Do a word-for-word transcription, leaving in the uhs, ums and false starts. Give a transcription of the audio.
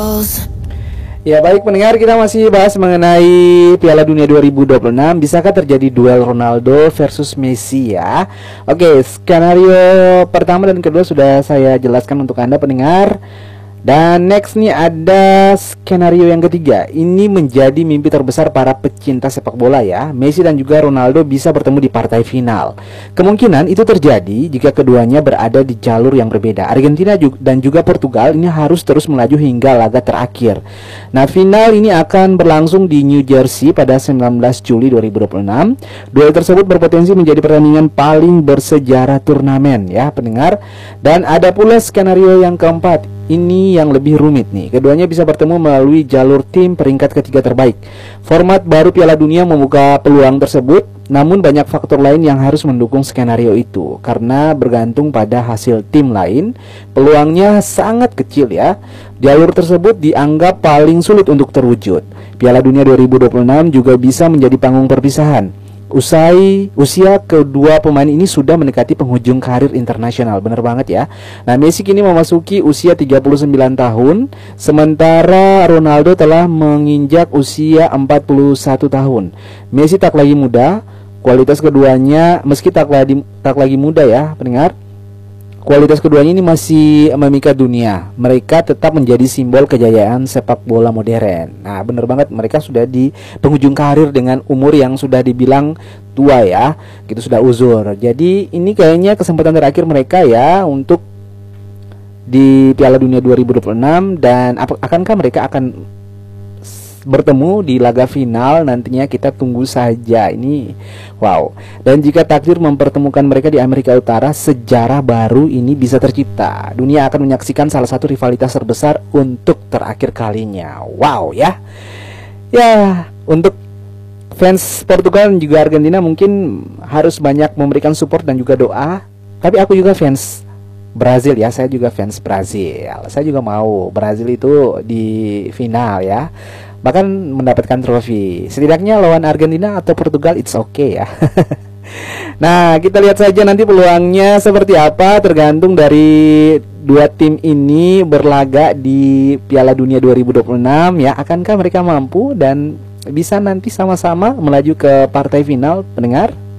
goals. Ya baik pendengar, kita masih bahas mengenai Piala Dunia dua ribu dua puluh enam. Bisakah terjadi duel Ronaldo versus Messi ya? Oke, skenario pertama dan kedua sudah saya jelaskan untuk Anda pendengar. Dan next nih ada skenario yang ketiga. Ini menjadi mimpi terbesar para pecinta sepak bola ya. Messi dan juga Ronaldo bisa bertemu di partai final. Kemungkinan itu terjadi jika keduanya berada di jalur yang berbeda. Argentina dan juga Portugal ini harus terus melaju hingga laga terakhir. Nah, final ini akan berlangsung di New Jersey pada sembilan belas Juli dua ribu dua puluh enam. Duel tersebut berpotensi menjadi pertandingan paling bersejarah turnamen ya pendengar. Dan ada pula skenario yang keempat. Ini yang lebih rumit nih. Keduanya bisa bertemu melalui jalur tim peringkat ketiga terbaik. Format baru Piala Dunia membuka peluang tersebut, namun banyak faktor lain yang harus mendukung skenario itu. Karena bergantung pada hasil tim lain, peluangnya sangat kecil ya. Jalur tersebut dianggap paling sulit untuk terwujud. Piala Dunia dua ribu dua puluh enam juga bisa menjadi panggung perpisahan. Usai usia kedua pemain ini sudah mendekati penghujung karir internasional. Bener banget ya. Nah, Messi kini memasuki usia tiga puluh sembilan tahun, sementara Ronaldo telah menginjak usia empat puluh satu tahun. Messi tak lagi muda. Kualitas keduanya meski tak lagi tak lagi muda ya, pendengar. Kualitas keduanya ini masih memikat dunia. Mereka tetap menjadi simbol kejayaan sepak bola modern. Nah, bener banget, mereka sudah di penghujung karir dengan umur yang sudah dibilang tua ya. Gitu, sudah uzur. Jadi ini kayaknya kesempatan terakhir mereka ya untuk di Piala Dunia dua ribu dua puluh enam. Dan ap- akankah mereka akan bertemu di laga final? Nantinya kita tunggu saja. Ini wow. Dan jika takdir mempertemukan mereka di Amerika Utara, sejarah baru ini bisa tercipta. Dunia akan menyaksikan salah satu rivalitas terbesar untuk terakhir kalinya. Wow ya. Ya, untuk fans Portugal dan juga Argentina mungkin harus banyak memberikan support dan juga doa. Tapi aku juga fans Brazil ya, saya juga fans Brazil. Saya juga mau Brazil itu di final ya, bahkan mendapatkan trofi. Setidaknya lawan Argentina atau Portugal it's okay ya. Nah, kita lihat saja nanti peluangnya seperti apa, tergantung dari dua tim ini berlaga di Piala Dunia dua ribu dua puluh enam ya. Akankah mereka mampu dan bisa nanti sama-sama melaju ke partai final, pendengar?